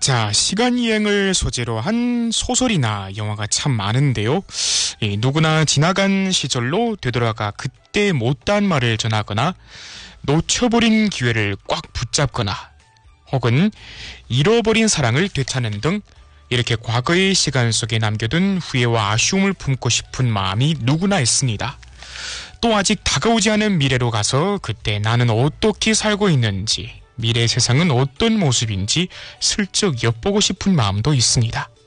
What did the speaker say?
자, 시간여행을 소재로 한 소설이나 영화가 참 많은데요. 누구나 지나간 시절로 되돌아가 그때 못다한 말을 전하거나 놓쳐버린 기회를 꽉 붙잡거나 혹은 잃어버린 사랑을 되찾는 등 이렇게 과거의 시간 속에 남겨둔 후회와 아쉬움을 품고 싶은 마음이 누구나 있습니다. 또 아직 다가오지 않은 미래로 가서 그때 나는 어떻게 살고 있는지, 미래 세상은 어떤 모습인지 슬쩍 엿보고 싶은 마음도 있습니다.